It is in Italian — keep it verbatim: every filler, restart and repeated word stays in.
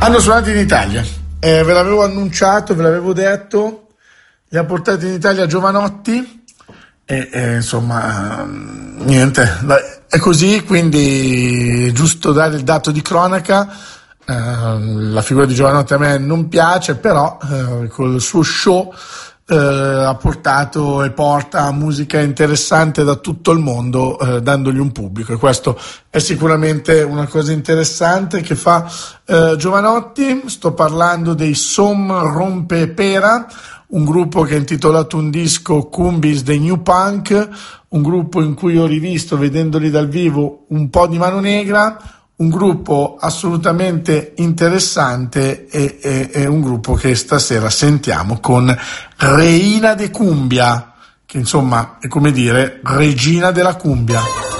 Hanno suonato in Italia, eh, ve l'avevo annunciato, ve l'avevo detto, li ha portati in Italia Giovanotti e, e insomma niente, è così, quindi è giusto dare il dato di cronaca. Eh, la figura di Giovanotti a me non piace, però eh, col suo show eh, ha portato e porta musica interessante da tutto il mondo, eh, dandogli un pubblico, e questo è sicuramente una cosa interessante che fa eh, Giovanotti. Sto parlando dei Som Rompe Pera, un gruppo che ha intitolato un disco Cumbis The New Punk, un gruppo in cui ho rivisto, vedendoli dal vivo, un po' di Mano Negra, un gruppo assolutamente interessante e, e, e un gruppo che stasera sentiamo con Reina de Cumbia, che insomma è come dire regina della cumbia.